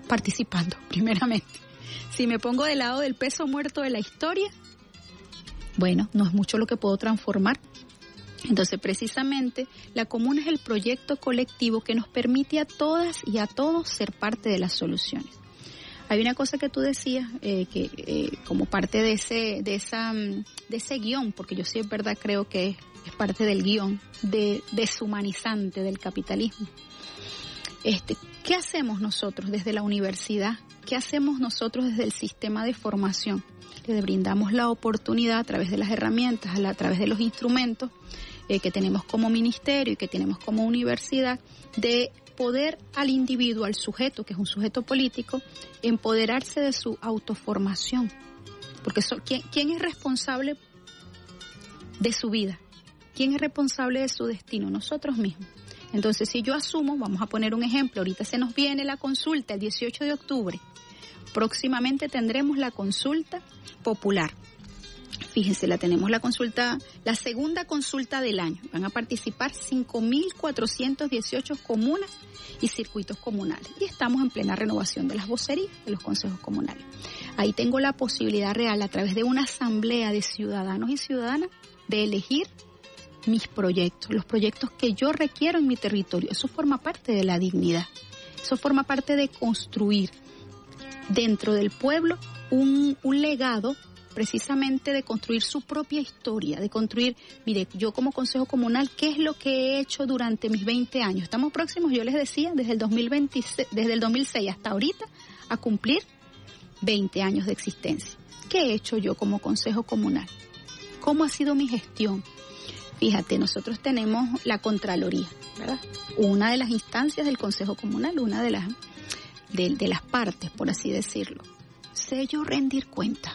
participando, primeramente. Si me pongo del lado del peso muerto de la historia, bueno, no es mucho lo que puedo transformar. Entonces, precisamente, la comuna es el proyecto colectivo que nos permite a todas y a todos ser parte de las soluciones. Hay una cosa que tú decías, como parte de ese guión, porque yo sí es verdad creo que es parte del guión deshumanizante del capitalismo. ¿Qué hacemos nosotros desde la universidad? ¿Qué hacemos nosotros desde el sistema de formación? Le brindamos la oportunidad a través de las herramientas, a través de los instrumentos que tenemos como ministerio y que tenemos como universidad, de poder al individuo, al sujeto, que es un sujeto político, empoderarse de su autoformación. Porque ¿quién es responsable de su vida? ¿Quién es responsable de su destino? Nosotros mismos. Entonces, si yo asumo, vamos a poner un ejemplo, ahorita se nos viene la consulta el 18 de octubre, próximamente tendremos la consulta popular. Fíjense, tenemos la consulta, la segunda consulta del año. Van a participar 5.418 comunas y circuitos comunales. Y estamos en plena renovación de las vocerías de los consejos comunales. Ahí tengo la posibilidad real, a través de una asamblea de ciudadanos y ciudadanas, de elegir mis proyectos, los proyectos que yo requiero en mi territorio. Eso forma parte de la dignidad. Eso forma parte de construir dentro del pueblo un legado, precisamente de construir su propia historia, de construir, mire, yo como Consejo Comunal, ¿qué es lo que he hecho durante mis 20 años? Estamos próximos, yo les decía, desde el 2006 hasta ahorita, a cumplir 20 años de existencia. ¿Qué he hecho yo como Consejo Comunal? ¿Cómo ha sido mi gestión? Fíjate, nosotros tenemos la Contraloría, ¿verdad? Una de las instancias del Consejo Comunal, una de las partes, por así decirlo. ¿Sé yo rendir cuentas?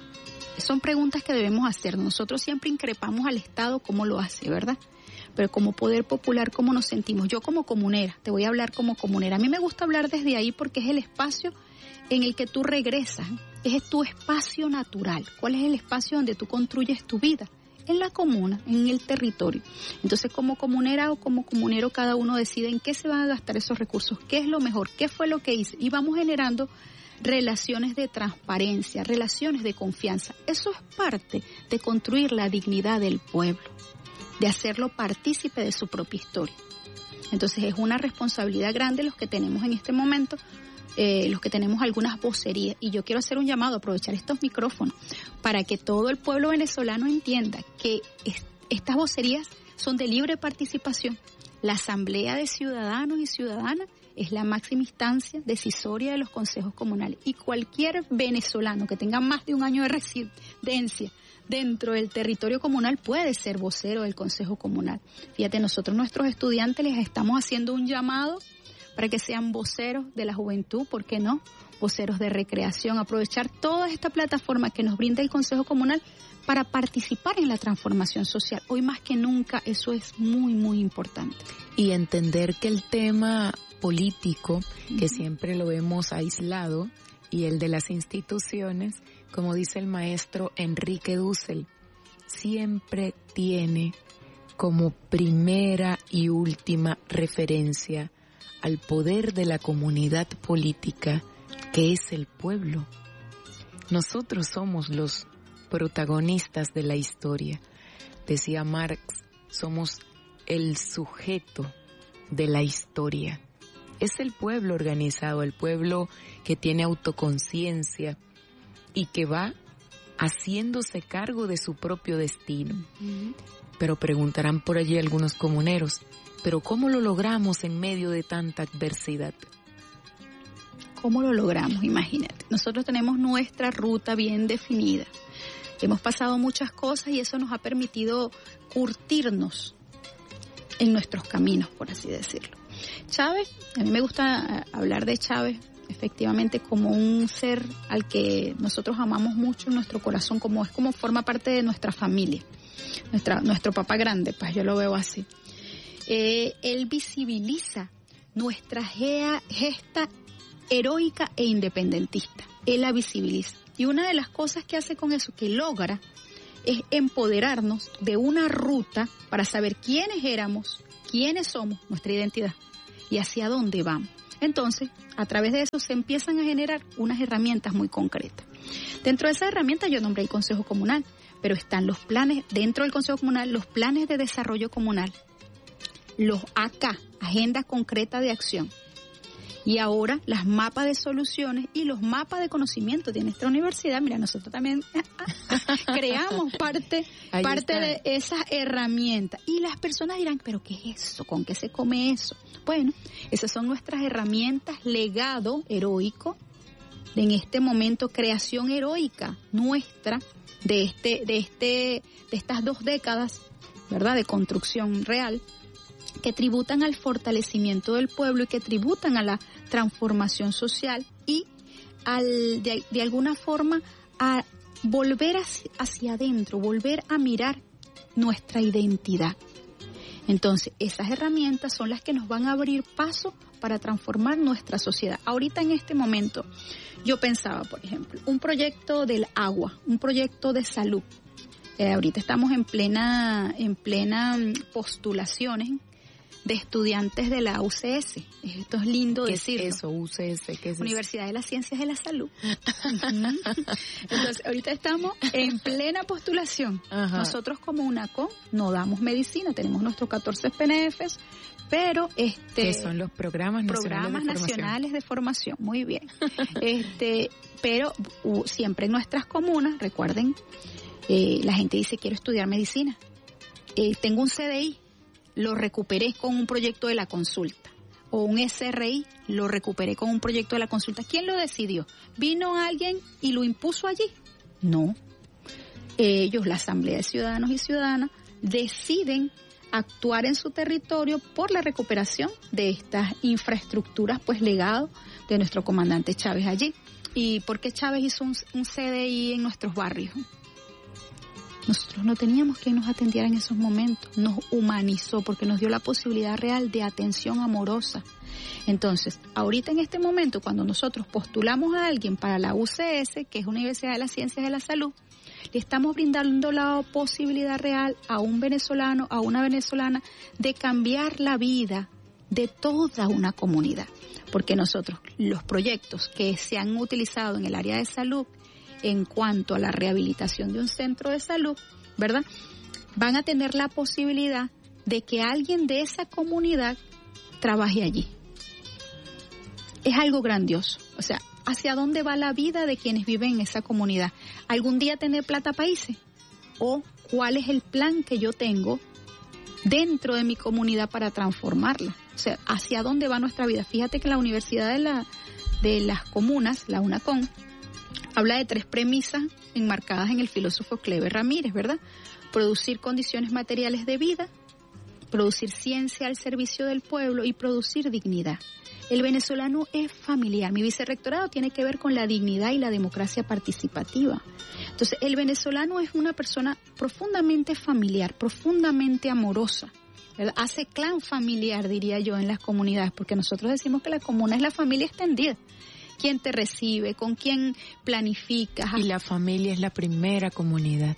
Son preguntas que debemos hacer. Nosotros siempre increpamos al Estado cómo lo hace, ¿verdad? Pero como poder popular, ¿cómo nos sentimos? Yo como comunera, te voy a hablar como comunera. A mí me gusta hablar desde ahí porque es el espacio en el que tú regresas. Es tu espacio natural. ¿Cuál es el espacio donde tú construyes tu vida? En la comuna, en el territorio. Entonces, como comunera o como comunero, cada uno decide en qué se van a gastar esos recursos, qué es lo mejor, qué fue lo que hice. Y vamos generando relaciones de transparencia, relaciones de confianza. Eso es parte de construir la dignidad del pueblo, de hacerlo partícipe de su propia historia. Entonces es una responsabilidad grande los que tenemos en este momento, los que tenemos algunas vocerías. Y yo quiero hacer un llamado, aprovechar estos micrófonos, para que todo el pueblo venezolano entienda que estas vocerías son de libre participación. La Asamblea de Ciudadanos y Ciudadanas es la máxima instancia decisoria de los consejos comunales. Y cualquier venezolano que tenga más de un año de residencia dentro del territorio comunal puede ser vocero del consejo comunal. Fíjate, nosotros, nuestros estudiantes, les estamos haciendo un llamado para que sean voceros de la juventud, ¿por qué no? Voceros de recreación, aprovechar toda esta plataforma que nos brinda el Consejo Comunal para participar en la transformación social. Hoy más que nunca eso es muy, muy importante. Y entender que el tema político, que siempre lo vemos aislado, y el de las instituciones, como dice el maestro Enrique Dussel, siempre tiene como primera y última referencia al poder de la comunidad política, que es el pueblo. Nosotros somos los protagonistas de la historia. Decía Marx, somos el sujeto de la historia. Es el pueblo organizado, el pueblo que tiene autoconciencia y que va haciéndose cargo de su propio destino. Pero preguntarán por allí algunos comuneros, ¿pero cómo lo logramos en medio de tanta adversidad? ¿Cómo lo logramos? Imagínate. Nosotros tenemos nuestra ruta bien definida. Hemos pasado muchas cosas y eso nos ha permitido curtirnos en nuestros caminos, por así decirlo. Chávez, a mí me gusta hablar de Chávez, efectivamente, como un ser al que nosotros amamos mucho en nuestro corazón, como forma parte de nuestra familia, nuestro papá grande, pues yo lo veo así. Él visibiliza nuestra gesta heroica e independentista. Él la visibiliza. Y una de las cosas que hace con eso, que logra, es empoderarnos de una ruta para saber quiénes éramos, quiénes somos, nuestra identidad y hacia dónde vamos. Entonces, a través de eso se empiezan a generar unas herramientas muy concretas. Dentro de esas herramientas yo nombré el Consejo Comunal, pero están los planes, dentro del Consejo Comunal, los planes de desarrollo comunal, los AK, Agenda Concreta de Acción, y ahora las mapas de soluciones y los mapas de conocimiento de nuestra universidad. Mira, nosotros también creamos parte de esas herramientas. Y las personas dirán, ¿pero qué es eso? ¿Con qué se come eso? Bueno, esas son nuestras herramientas, legado heroico, en este momento, creación heroica nuestra de estas 2 décadas, ¿verdad?, de construcción real, que tributan al fortalecimiento del pueblo y que tributan a la transformación social y de alguna forma a volver hacia adentro, volver a mirar nuestra identidad. Entonces, esas herramientas son las que nos van a abrir paso para transformar nuestra sociedad. Ahorita en este momento, yo pensaba, por ejemplo, un proyecto del agua, un proyecto de salud. Ahorita estamos en plena postulaciones de estudiantes de la UCS. Esto es lindo decirlo. ¿Qué es eso, UCS? ¿Qué es Universidad de las Ciencias de la Salud. Entonces, ahorita estamos en plena postulación. Ajá. Nosotros como UNACON no damos medicina, tenemos nuestros 14 PNFs, pero ¿qué son los programas nacionales de formación? Muy bien. Pero siempre en nuestras comunas, recuerden, la gente dice, quiero estudiar medicina. Tengo un CDI, lo recuperé con un proyecto de la consulta. O un SRI, lo recuperé con un proyecto de la consulta. ¿Quién lo decidió? ¿Vino alguien y lo impuso allí? No. Ellos, la Asamblea de Ciudadanos y Ciudadanas, deciden actuar en su territorio por la recuperación de estas infraestructuras, pues legado de nuestro comandante Chávez allí. ¿Y por qué Chávez hizo un CDI en nuestros barrios? Nosotros no teníamos quien nos atendiera en esos momentos, nos humanizó porque nos dio la posibilidad real de atención amorosa. Entonces, ahorita en este momento, cuando nosotros postulamos a alguien para la UCS, que es Universidad de las Ciencias de la Salud, le estamos brindando la posibilidad real a un venezolano, a una venezolana, de cambiar la vida de toda una comunidad. Porque nosotros, los proyectos que se han utilizado en el área de salud, en cuanto a la rehabilitación de un centro de salud, ¿verdad?, van a tener la posibilidad de que alguien de esa comunidad trabaje allí. Es algo grandioso. O sea, ¿hacia dónde va la vida de quienes viven en esa comunidad? ¿Algún día tener plata países? ¿O cuál es el plan que yo tengo dentro de mi comunidad para transformarla? O sea, ¿hacia dónde va nuestra vida? Fíjate que la Universidad de las Comunas, la UNACON, habla de 3 premisas enmarcadas en el filósofo Cleber Ramírez, ¿verdad? Producir condiciones materiales de vida, producir ciencia al servicio del pueblo y producir dignidad. El venezolano es familiar. Mi vicerrectorado tiene que ver con la dignidad y la democracia participativa. Entonces, el venezolano es una persona profundamente familiar, profundamente amorosa, ¿verdad? Hace clan familiar, diría yo, en las comunidades, porque nosotros decimos que la comuna es la familia extendida. ¿Quién te recibe? ¿Con quién planificas? Y la familia es la primera comunidad.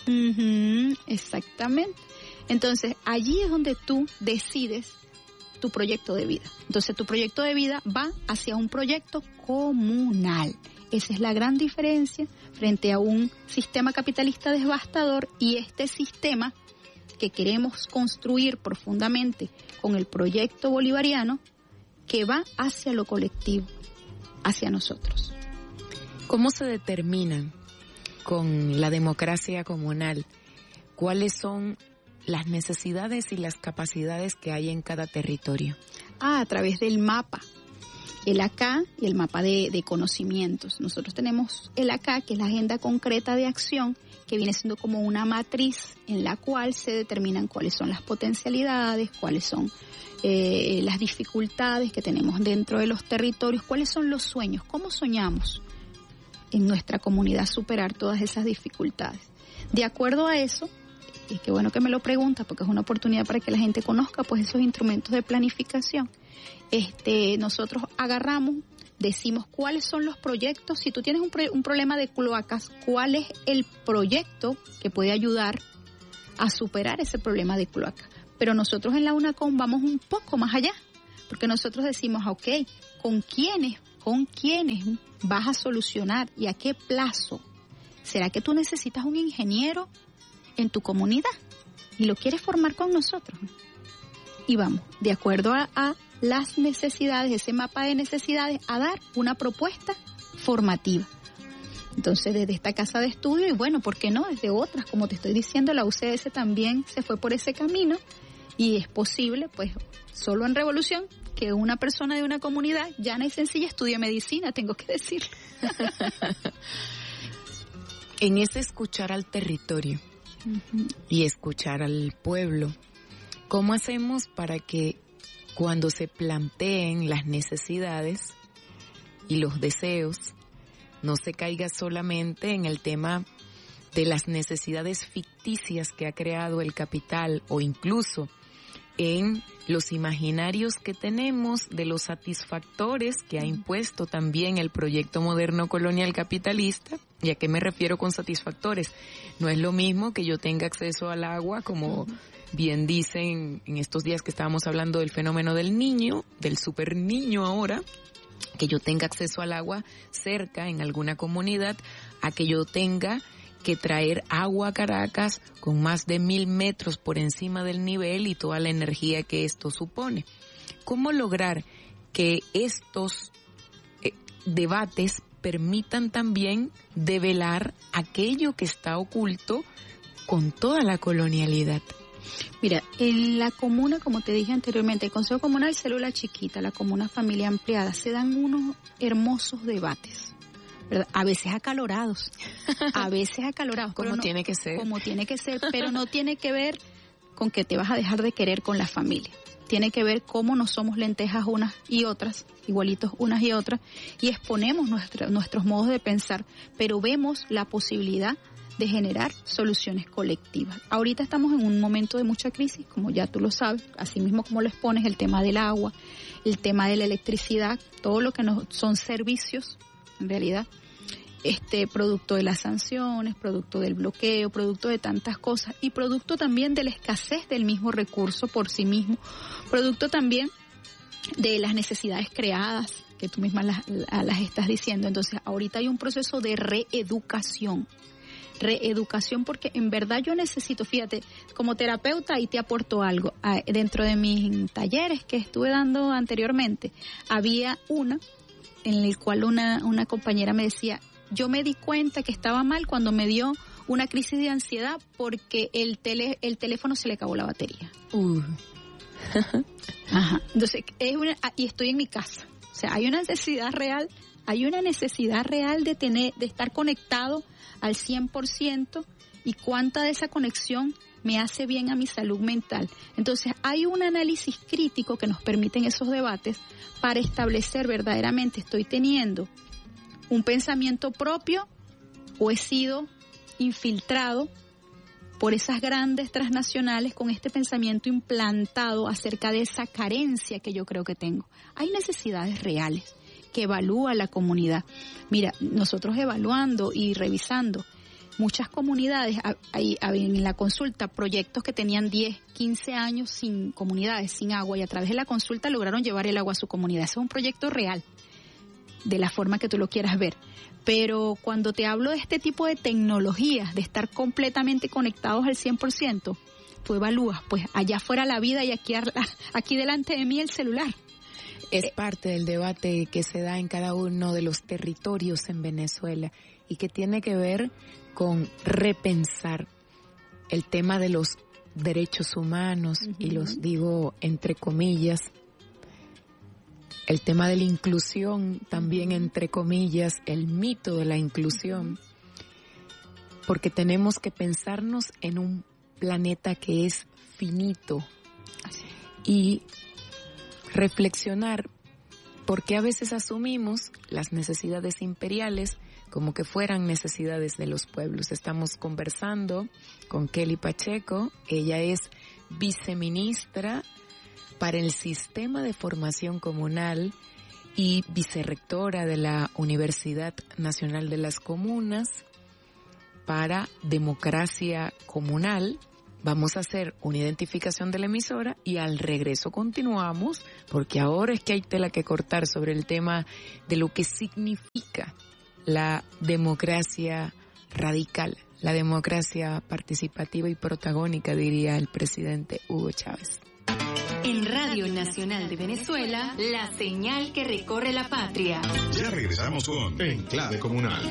Exactamente. Entonces, allí es donde tú decides tu proyecto de vida. Entonces, tu proyecto de vida va hacia un proyecto comunal. Esa es la gran diferencia frente a un sistema capitalista devastador y este sistema que queremos construir profundamente con el proyecto bolivariano que va hacia lo colectivo, hacia nosotros. ¿Cómo se determinan con la democracia comunal cuáles son las necesidades y las capacidades que hay en cada territorio? A través del mapa, el AK y el mapa de conocimientos. Nosotros tenemos el AK, que es la agenda concreta de acción, que viene siendo como una matriz en la cual se determinan cuáles son las potencialidades, cuáles son las dificultades que tenemos dentro de los territorios, cuáles son los sueños, cómo soñamos en nuestra comunidad superar todas esas dificultades. De acuerdo a eso, y qué bueno que me lo pregunta porque es una oportunidad para que la gente conozca pues esos instrumentos de planificación, nosotros agarramos, decimos cuáles son los proyectos. Si tú tienes un problema de cloacas, ¿cuál es el proyecto que puede ayudar a superar ese problema de cloacas? Pero nosotros en la UNACON vamos un poco más allá, porque nosotros decimos, ok, con quiénes vas a solucionar y a qué plazo. ¿Será que tú necesitas un ingeniero en tu comunidad y lo quieres formar con nosotros? Y vamos, de acuerdo a las necesidades, ese mapa de necesidades, a dar una propuesta formativa. Entonces, desde esta casa de estudio, y bueno, ¿por qué no? Desde otras, como te estoy diciendo, la UCS también se fue por ese camino, y es posible, pues, solo en Revolución, que una persona de una comunidad llana y sencilla estudie medicina, tengo que decirlo. En ese escuchar al territorio y escuchar al pueblo, ¿cómo hacemos para que cuando se planteen las necesidades y los deseos, no se caiga solamente en el tema de las necesidades ficticias que ha creado el capital, o incluso en los imaginarios que tenemos de los satisfactores que ha impuesto también el proyecto moderno colonial capitalista? ¿Y a qué me refiero con satisfactores? No es lo mismo que yo tenga acceso al agua, como bien dicen en estos días que estábamos hablando del fenómeno del niño, del super niño ahora, que yo tenga acceso al agua cerca en alguna comunidad, a que yo tenga que traer agua a Caracas con más de 1000 metros por encima del nivel y toda la energía que esto supone. ¿Cómo lograr que estos debates permitan también develar aquello que está oculto con toda la colonialidad? Mira, en la comuna, como te dije anteriormente, el Consejo Comunal, célula chiquita, la comuna familia ampliada, se dan unos hermosos debates, ¿verdad? A veces acalorados, como tiene que ser. Como tiene que ser, pero no tiene que ver con que te vas a dejar de querer con la familia. Tiene que ver cómo no somos lentejas unas y otras, igualitos unas y otras, y exponemos nuestros modos de pensar, pero vemos la posibilidad de generar soluciones colectivas. Ahorita estamos en un momento de mucha crisis, como ya tú lo sabes, así mismo como lo expones, el tema del agua, el tema de la electricidad, todo lo que son servicios, en realidad, producto de las sanciones, producto del bloqueo, producto de tantas cosas, y producto también de la escasez del mismo recurso por sí mismo, producto también de las necesidades creadas, que tú misma las estás diciendo. Entonces, ahorita hay un proceso de reeducación, porque en verdad yo necesito, fíjate, como terapeuta, y te aporto algo, dentro de mis talleres que estuve dando anteriormente, había una en el cual una compañera me decía, yo me di cuenta que estaba mal cuando me dio una crisis de ansiedad porque el teléfono se le acabó la batería. Ajá. Entonces, y estoy en mi casa, o sea, hay una necesidad real de estar conectado al 100%, y cuánta de esa conexión me hace bien a mi salud mental. Entonces, hay un análisis crítico que nos permiten esos debates para establecer verdaderamente, ¿estoy teniendo un pensamiento propio o he sido infiltrado por esas grandes transnacionales con este pensamiento implantado acerca de esa carencia que yo creo que tengo? Hay necesidades reales que evalúa la comunidad. Mira, nosotros evaluando y revisando muchas comunidades, hay en la consulta proyectos que tenían 10, 15 años sin comunidades, sin agua, y a través de la consulta lograron llevar el agua a su comunidad. Ese es un proyecto real, de la forma que tú lo quieras ver. Pero cuando te hablo de este tipo de tecnologías, de estar completamente conectados al 100%, tú evalúas, pues allá afuera la vida y aquí delante de mí el celular. Es parte del debate que se da en cada uno de los territorios en Venezuela y que tiene que ver con repensar el tema de los derechos humanos, y los digo entre comillas, el tema de la inclusión también entre comillas, el mito de la inclusión, porque tenemos que pensarnos en un planeta que es finito y reflexionar porque a veces asumimos las necesidades imperiales como que fueran necesidades de los pueblos. Estamos conversando con Kelly Pacheco, ella es viceministra para el Sistema de Formación Comunal y vicerrectora de la Universidad Nacional de las Comunas para Democracia Comunal, Vamos a hacer una identificación de la emisora y al regreso continuamos, porque ahora es que hay tela que cortar sobre el tema de lo que significa la democracia radical, la democracia participativa y protagónica, diría el presidente Hugo Chávez. En Radio Nacional de Venezuela, la señal que recorre la patria. Ya regresamos con En Clave Comunal.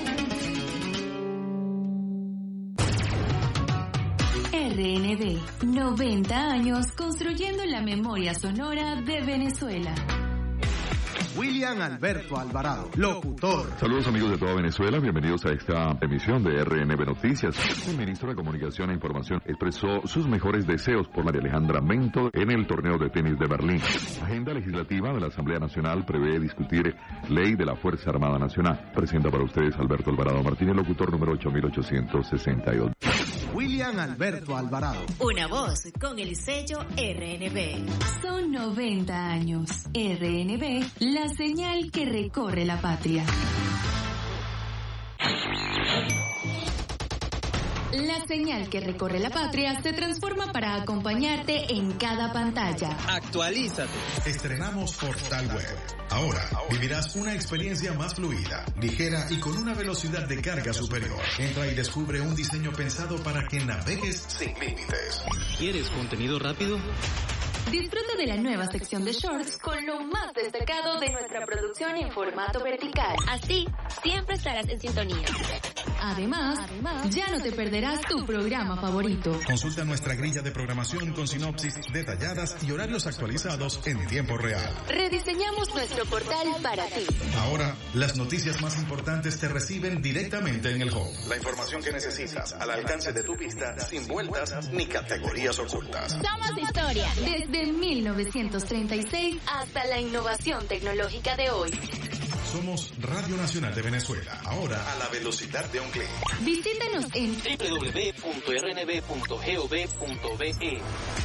RNB, 90 años construyendo la memoria sonora de Venezuela. William Alberto Alvarado, locutor. Saludos amigos de toda Venezuela, bienvenidos a esta emisión de RNB Noticias. El ministro de Comunicación e Información expresó sus mejores deseos por María Alejandra Mento en el torneo de tenis de Berlín. La agenda legislativa de la Asamblea Nacional prevé discutir ley de la Fuerza Armada Nacional. Presenta para ustedes Alberto Alvarado Martínez, locutor número 8862. William Alberto Alvarado. Una voz con el sello RNB. Son 90 años. RNB, la señal que recorre la patria. La señal que recorre la patria se transforma para acompañarte en cada pantalla. Actualízate. Estrenamos Portal Web. Ahora vivirás una experiencia más fluida, ligera y con una velocidad de carga superior. Entra y descubre un diseño pensado para que navegues sin límites. ¿Quieres contenido rápido? Disfruta de la nueva sección de shorts con lo más destacado de nuestra producción en formato vertical. Así, siempre estarás en sintonía. Además, ya no te perderás tu programa favorito. Consulta nuestra grilla de programación con sinopsis detalladas y horarios actualizados en tiempo real. Rediseñamos nuestro portal para ti. Ahora, las noticias más importantes te reciben directamente en el home. La información que necesitas al alcance de tu vista, sin vueltas ni categorías ocultas. Somos historia. Desde 1936 hasta la innovación tecnológica de hoy. Somos Radio Nacional de Venezuela, ahora a la velocidad de un clic. Visítanos en www.rnb.gov.be.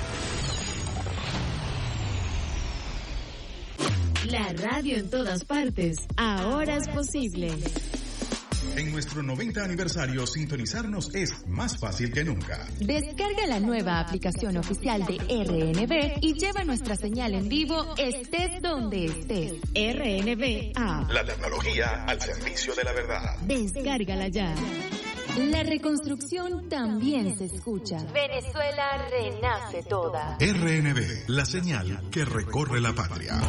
La radio en todas partes, ahora es posible. En nuestro 90 aniversario, sintonizarnos es más fácil que nunca. Descarga la nueva aplicación oficial de RNB y lleva nuestra señal en vivo estés donde estés. RNB App. La tecnología al servicio de la verdad. Descárgala ya. La reconstrucción también se escucha. Venezuela renace toda. RNB, la señal que recorre la patria.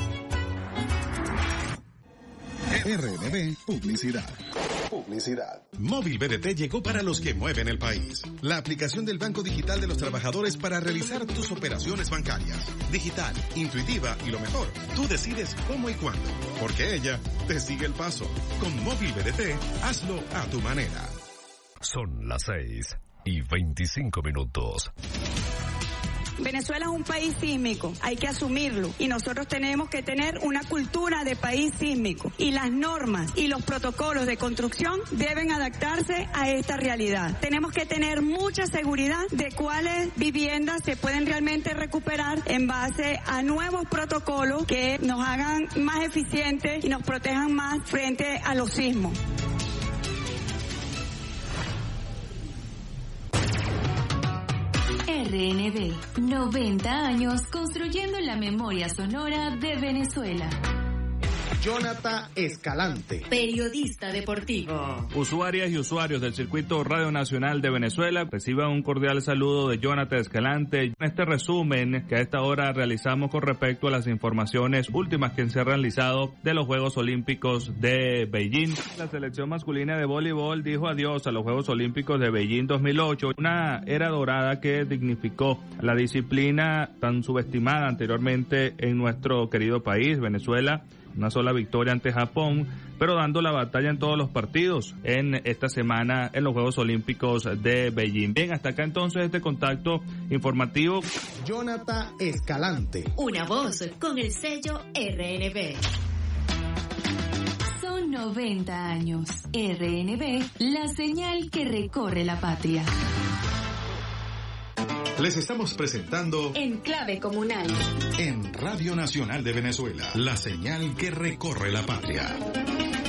RNB Publicidad. Móvil BDT llegó para los que mueven el país. La aplicación del Banco Digital de los Trabajadores para realizar tus operaciones bancarias. Digital, intuitiva y lo mejor, tú decides cómo y cuándo, porque ella te sigue el paso. Con Móvil BDT, hazlo a tu manera. Son las 6:25. Venezuela es un país sísmico, hay que asumirlo y nosotros tenemos que tener una cultura de país sísmico y las normas y los protocolos de construcción deben adaptarse a esta realidad. Tenemos que tener mucha seguridad de cuáles viviendas se pueden realmente recuperar en base a nuevos protocolos que nos hagan más eficientes y nos protejan más frente a los sismos. RNB, 90 años construyendo la memoria sonora de Venezuela. Jonathan Escalante, periodista deportivo. Usuarias y usuarios del circuito Radio Nacional de Venezuela, reciban un cordial saludo de Jonathan Escalante. En este resumen que a esta hora realizamos con respecto a las informaciones últimas que se han realizado de los Juegos Olímpicos de Beijing. La selección masculina de voleibol dijo adiós a los Juegos Olímpicos de Beijing 2008, una era dorada que dignificó la disciplina tan subestimada anteriormente en nuestro querido país, Venezuela. Una sola victoria ante Japón, pero dando la batalla en todos los partidos en esta semana en los Juegos Olímpicos de Beijing. Bien, hasta acá entonces este contacto informativo. Jonathan Escalante. Una voz con el sello RNB. Son 90 años. RNB, la señal que recorre la patria. Les estamos presentando En Clave Comunal en Radio Nacional de Venezuela, la señal que recorre la patria.